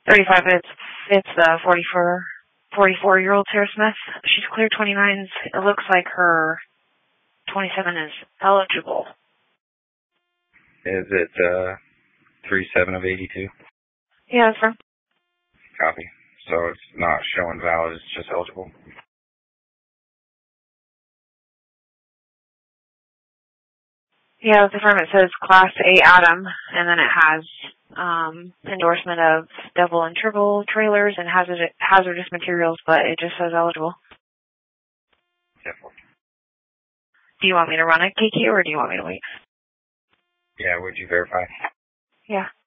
35. It's the 44-year-old Sarah Smith. She's clear 29s. It looks like her 27 is eligible. Is it 37 of 82? Yeah, that's fine. Copy. So it's not showing valid, it's just eligible. Yeah, the firm, it says Class A Adam, and then it has endorsement of double and triple trailers and hazardous materials, but it just says eligible. Definitely. Do you want me to run a KQ or do you want me to wait? Yeah, would you verify? Yeah.